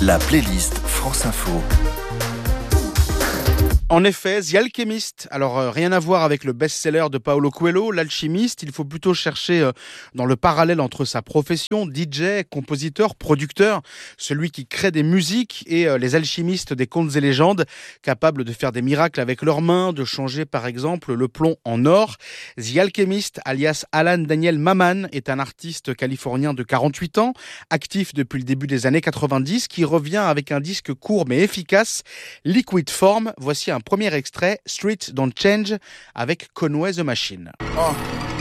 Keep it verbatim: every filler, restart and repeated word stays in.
La playlist France Info. En effet, The Alchemist, alors euh, rien à voir avec le best-seller de Paulo Coelho, L'Alchimiste, il faut plutôt chercher euh, dans le parallèle entre sa profession, D J, compositeur, producteur, celui qui crée des musiques et euh, les alchimistes des contes et légendes, capables de faire des miracles avec leurs mains, de changer par exemple le plomb en or. The Alchemist, alias Alan Daniel Maman, est un artiste californien de quarante-huit ans, actif depuis le début des années quatre-vingt-dix, qui revient avec un disque court mais efficace, Liquid Form. Voici un premier extrait, Street Don't Change, avec Conway the Machine. Uh.